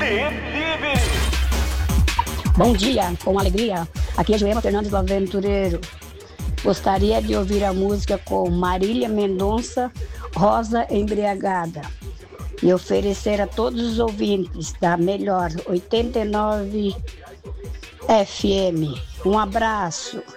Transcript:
Bom dia, com alegria. Aqui é Joema Fernandes do Aventureiro. Gostaria de ouvir a música com Marília Mendonça, Rosa Embriagada. E oferecer a todos os ouvintes da melhor 89 FM. Um abraço.